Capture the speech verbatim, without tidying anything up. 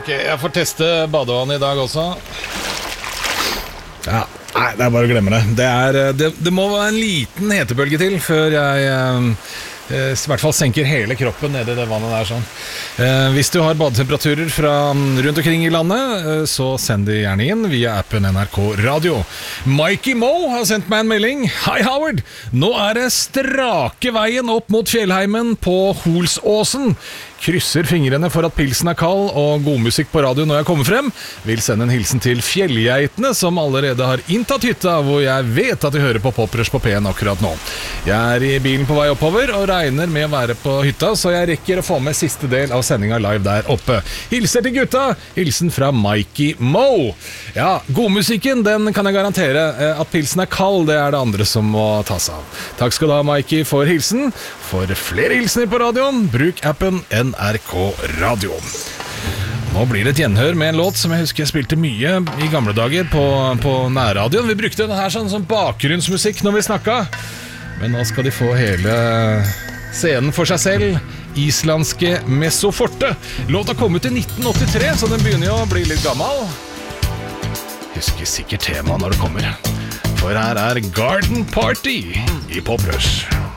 Ok, jeg får teste badevann i dag også. Ja, nei, det er bare å glemme det. Det, er, det, det må være en liten hetebølge til før jeg eh, i hvert fall senker hele kroppen nede i det vannet der sånn. eh, Hvis du har badetemperaturer fra rundt omkring i landet, eh, så send de gjerne inn via appen N R K Radio. Mikey Moe har sendt meg en melding. Hei Howard, nå er det strake veien opp mot fjellheimen på Holsåsen. Krysser fingrene for at pilsen er kald og god musikk på radio når jeg kommer frem. Vil sende en hilsen til fjellgeitene som allerede har inntatt hytta, hvor jeg vet at de hører på Poprush på P en akkurat nå. Jeg er i bilen på vei oppover og regner med å være på hytta, så jeg rekker å få med siste del av sendinga live der oppe. Hilser til gutta. Hilsen fra Mikey Moe. Ja, godmusikken, den kan jeg garantere. At pilsen er kald, det er det andre som må ta seg av. Takk skal du ha, Mikey, for hilsen. For flere hilsener på radioen, bruk appen N R K Radio. Nå blir det et gjenhør med en låt som jeg husker jeg spilte mye i gamle dager på, på nærradioen. Vi brukte den her sånn som bakgrunnsmusikk når vi snakket. Men nå skal de få hele scenen for seg selv. Islandske Mesoforte. Låta kom ut i nitten åttitre, så den begynner jo å bli litt gammel. Husker sikkert temaet når det kommer. For her er Garden Party i Poprush.